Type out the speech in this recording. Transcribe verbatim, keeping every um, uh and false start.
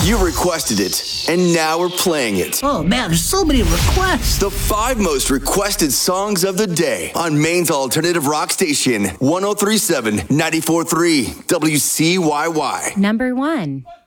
You requested it, and now we're playing it. Oh man, there's so many requests. The five most requested songs of the day on Maine's alternative rock station, one oh three point seven, ninety-four point three, W C Y Y. Number one.